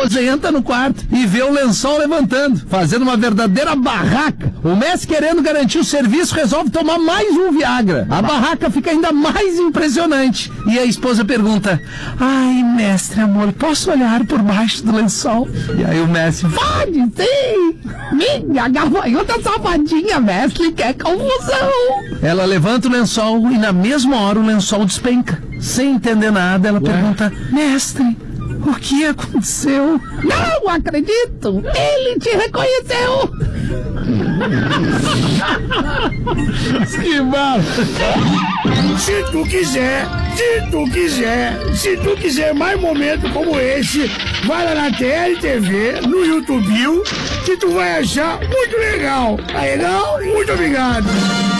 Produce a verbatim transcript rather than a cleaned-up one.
entra no quarto e vê o lençol levantando, fazendo uma verdadeira barraca. O mestre, querendo garantir o serviço, resolve tomar mais um Viagra. A barraca fica ainda mais impressionante. E a esposa pergunta: ai, mestre, amor, posso olhar por baixo do lençol? E aí o mestre: pode sim! Minha gafanhota safadinha, mestre, quer confusão. Ela levanta o lençol e na mesma hora o lençol despenca. Sem entender nada, ela Ué? pergunta: mestre, o que aconteceu? Não acredito! Ele te reconheceu! Que mal! Se tu quiser, se tu quiser, se tu quiser mais momentos como esse, vai lá na T L T V, no YouTube, que tu vai achar muito legal. Tá legal? Muito obrigado!